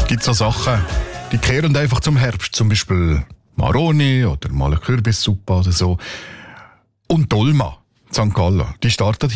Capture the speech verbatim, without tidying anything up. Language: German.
gibt so Sachen, die kehren einfach zum Herbst. Zum Beispiel Maroni oder mal eine Kürbissuppe oder so. Und Dolma, Sankt Gallen, die startet